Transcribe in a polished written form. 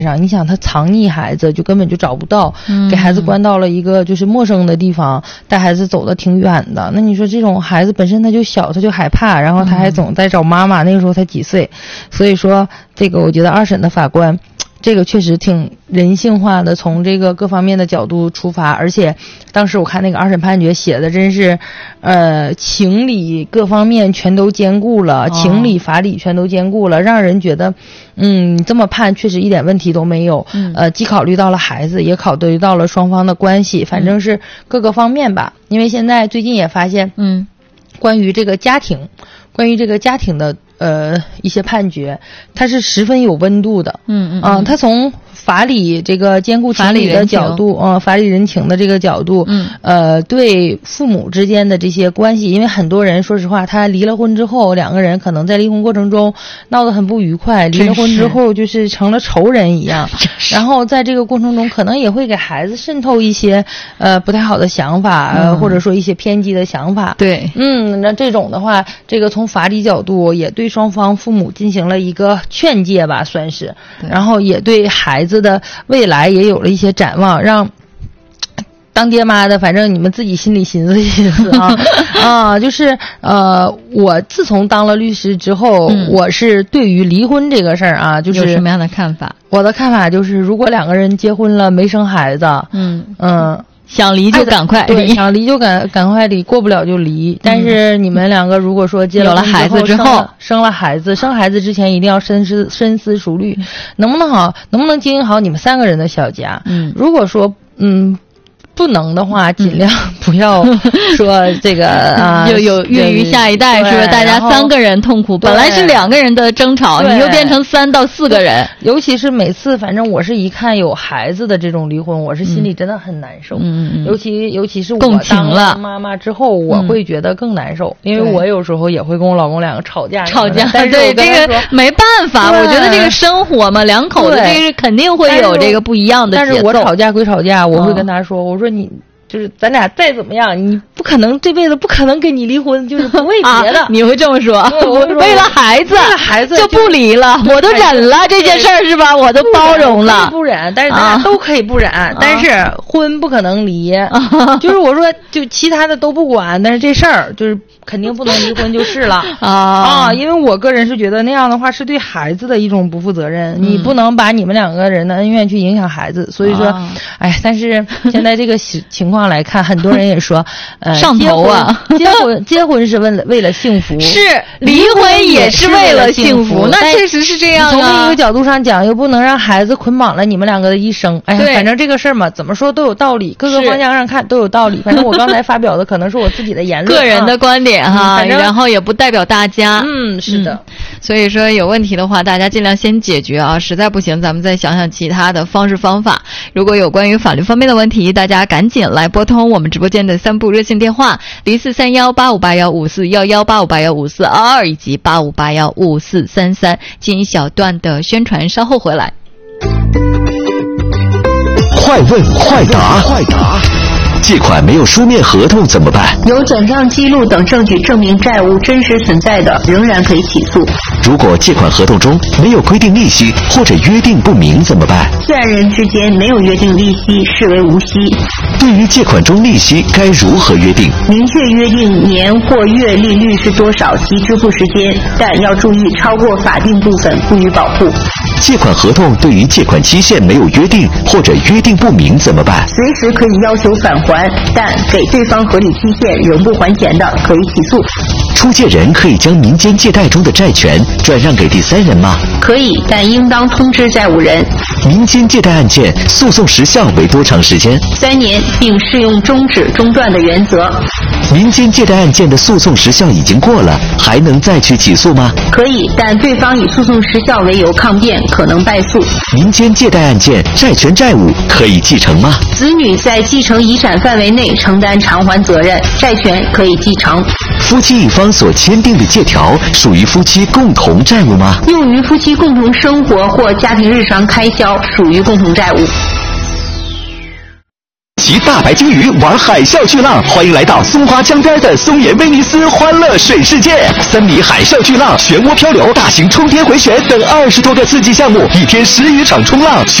上，你想他藏匿孩子就根本就找不到，给孩子关到了一个就是陌生的地方，带孩子走得挺远的。那你说这种孩子本身他就小，他就害怕，然后他还总在找妈妈，那个时候才几岁，所以说这个我觉得二审的法官这个确实挺人性化的，从这个各方面的角度出发，而且当时我看那个二审判决写的真是情理各方面全都兼顾了，情理法理全都兼顾了，让人觉得这么判确实一点问题都没有。既考虑到了孩子，也考虑到了双方的关系，反正是各个方面吧。因为现在最近也发现关于这个家庭的一些判决，它是十分有温度的。它从法理这个兼顾情理的角度，法理人情的这个角度，对父母之间的这些关系，因为很多人说实话，他离了婚之后，两个人可能在离婚过程中闹得很不愉快，离了婚之后就是成了仇人一样，然后在这个过程中可能也会给孩子渗透一些不太好的想法，或者说一些偏激的想法。 对， 那这种的话，这个从法理角度也对双方父母进行了一个劝诫吧，算是，然后也对孩子的未来也有了一些展望，让当爹妈的反正你们自己心里寻思寻思就是我自从当了律师之后，我是对于离婚这个事儿就是有什么样的看法？ 我的看法就是，如果两个人结婚了没生孩子， 想离就赶快离， 想离就赶快离，过不了就离。但是你们两个如果说有了孩子之后， 生了孩子，生孩子之前一定要深思熟虑，能不能经营好你们三个人的小家。如果说不能的话，尽量不要说这个有孕育下一代，是不是？大家三个人痛苦，本来是两个人的争吵，你又变成3到4个人。 尤其是每次，反正我是一看有孩子的这种离婚，我是心里真的很难受。尤其是我当了妈妈之后，我会觉得更难受，因为我有时候也会跟我老公两个吵架。但是对这个没办法，我觉得这个生活嘛，两口子这个是肯定会有这个不一样的节奏。 但是我吵架归吵架，我会跟他说，我说你就是咱俩再怎么样，你不可能这辈子不可能跟你离婚，就是不为别的。 你会这么说？为了孩子就不离了，我都忍了这件事儿是吧？我都包容了， 不忍，但是咱俩都可以不忍，但是婚不可能离。就是我说，就其他的都不管，但是这事儿就是肯定不能离婚就是了因为我个人是觉得那样的话是对孩子的一种不负责任，你不能把你们两个人的恩怨去影响孩子。所以说，但是现在这个情况来看，很多人也说， 上头啊， 结婚是为了幸福， 是离婚也是为了幸福，那确实是这样。 从另一个角度上讲，又不能让孩子捆绑了你们两个的一生。反正这个事儿嘛，怎么说都有道理，各个方向上看都有道理。反正我刚才发表的可能是我自己的言论， 个人的观点然后也不代表大家。 是的。 所以说有问题的话，大家尽量先解决实在不行咱们再想想其他的方式方法。如果有关于法律方面的问题，大家赶紧来拨通我们直播间的3部热线电话：04318581541185815422以及85815433。进一小段的宣传，稍后回来。 快问快答。借款没有书面合同怎么办？ 有转账记录等证据证明债务真实存在的，仍然可以起诉。 如果借款合同中没有规定利息或者约定不明怎么办？ 自然人之间没有约定利息，视为无息。 对于借款中利息该如何约定？ 明确约定年或月利率是多少及支付时间，但要注意超过法定部分不予保护。 借款合同对于借款期限没有约定或者约定不明怎么办？ 随时可以要求返还，但给对方合理期限仍不还钱的，可以起诉。 出借人可以将民间借贷中的债权转让给第三人吗？ 可以，但应当通知债务人。 民间借贷案件诉讼时效为多长时间？3 年，并适用终止中断的原则。 民间借贷案件的诉讼时效已经过了，还能再去起诉吗？ 可以，但对方以诉讼时效为由抗辩，可能败诉。 民间借贷案件债权债务可以继承吗？ 子女在继承遗产范围内承担偿还责任，债权可以继承。 夫妻一方所签订的借条属于夫妻共同债务吗？ 用于夫妻共同生活或家庭日常开销，属于共同债务。 骑大白鲸鱼，玩海啸巨浪。欢迎来到松花江边的松岩威尼斯欢乐水世界，3米海啸巨浪、漩涡漂流、大型冲天回旋等20多个刺激项目，一天10余场冲浪。